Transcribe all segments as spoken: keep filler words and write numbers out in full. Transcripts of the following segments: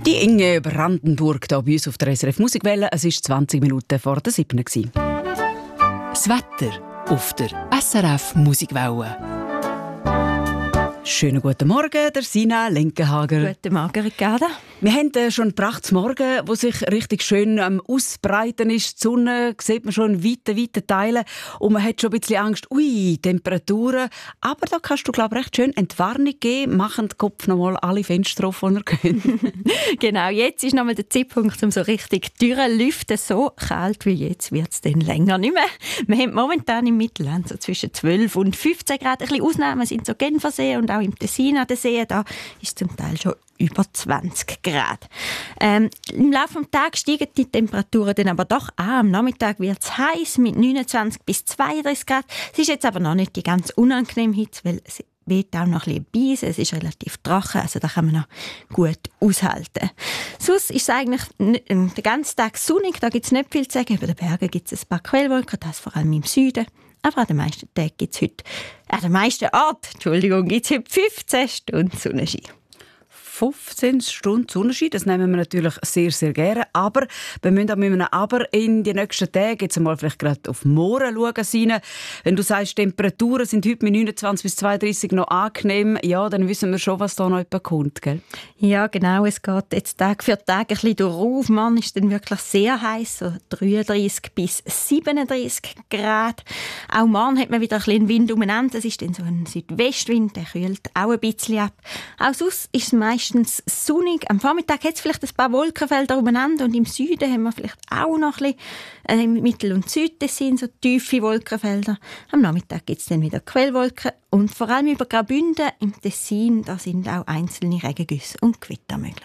Die Inge Brandenburg hier bei uns auf der S R F Musikwelle. Es war zwanzig Minuten vor der siebten. Das Wetter auf der S R F Musikwelle. Schönen guten Morgen, der Sina Lenkenhager. Guten Morgen, Ricarda. Wir haben äh, schon einen Morgen, wo sich richtig schön am Ausbreiten ist. Die Sonne sieht man schon in weiten, weiten Teilen. Und man hat schon ein bisschen Angst, ui, Temperaturen. Aber da kannst du, glaube ich, recht schön Entwarnung geben. Machen den Kopf noch mal alle Fenster auf, die ihr könnt. Genau, jetzt ist noch mal der Zeitpunkt, um so richtig durchlüften. So kalt wie jetzt wird es dann länger nicht mehr. Wir haben momentan im Mittelland so zwischen zwölf und fünfzehn Grad. Ein bisschen Ausnahmen sind so Genfersee und auch im Tessin an den Seen. Da ist zum Teil schon über zwanzig Grad. Ähm, Im Laufe des Tages steigen die Temperaturen dann aber doch an. Am Nachmittag wird es heiß mit neunundzwanzig bis zweiunddreißig Grad. Es ist jetzt aber noch nicht die ganz unangenehme Hitze, weil es weht auch noch ein bisschen Beise. Es ist relativ trocken, also da kann man noch gut aushalten. Sonst ist es eigentlich den ganzen Tag sonnig, da gibt es nicht viel zu sagen. Über den Bergen gibt es ein paar Quellwolken, das vor allem im Süden. Aber an den meisten Tagen gibt es heute, an den meisten Orten, Entschuldigung, gibt es heute fünfzehn Stunden Sonnenschein. fünfzehn Stunden Sonnenschein, das nehmen wir natürlich sehr, sehr gerne. Aber wir müssen auch mit einem Aber in die nächsten Tage jetzt mal vielleicht gerade auf morgen schauen, Sine. Wenn du sagst, Temperaturen sind heute mit neunundzwanzig bis zweiunddreißig noch angenehm, ja, dann wissen wir schon, was da noch jemand kommt, gell? Ja, genau. Es geht jetzt Tag für Tag ein bisschen durch. Morgen ist dann wirklich sehr heiß, so dreiunddreißig bis siebenunddreißig Grad. Auch morgen hat man wieder ein bisschen Wind umeinander. Es ist dann so ein Südwestwind, der kühlt auch ein bisschen ab. Auch sonst ist es meistens sonnig. Am Vormittag hat es vielleicht ein paar Wolkenfelder umeinander und im Süden haben wir vielleicht auch noch ein bisschen, äh, im Mittel- und Südtessin so tiefe Wolkenfelder. Am Nachmittag gibt es dann wieder Quellwolken und vor allem über Graubünden im Tessin, da sind auch einzelne Regengüsse und Gewitter möglich.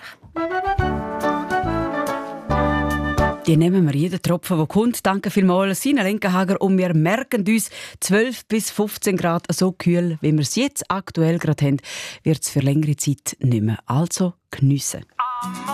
Die nehmen wir jeden Tropfen, der kommt. Danke vielmals, Sina Lenkenhager. Und wir merken uns, zwölf bis fünfzehn Grad so kühl, wie wir es jetzt aktuell gerade haben, wird es für längere Zeit nicht mehr. Also geniessen.